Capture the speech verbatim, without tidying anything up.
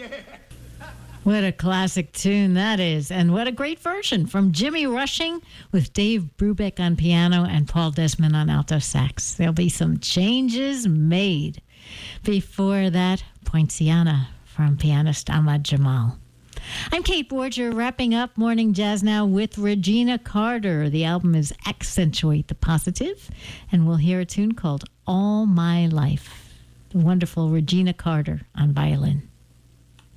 What a classic tune that is. And what a great version from Jimmy Rushing with Dave Brubeck on piano and Paul Desmond on alto sax. There'll be some changes made. Before that, Poinciana from pianist Ahmad Jamal. I'm Kate Borger, wrapping up Morning Jazz now with Regina Carter. The album is Accentuate the Positive, and we'll hear a tune called All My Life. The wonderful Regina Carter on violin.